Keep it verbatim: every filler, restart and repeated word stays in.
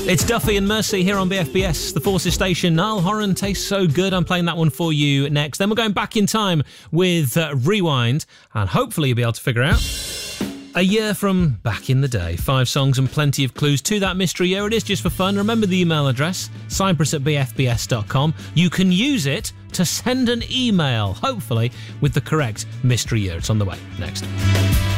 It's Duffy and Mercy here on B F B S, the Forces station. Niall Horan, Tastes So Good. I'm playing that one for you next. Then we're going back in time with uh, Rewind, and hopefully you'll be able to figure out a year from back in the day. Five songs and plenty of clues to that mystery year. It is just for fun. Remember the email address, cyprus at b f b s dot com. You can use it to send an email, hopefully with the correct mystery year. It's on the way next.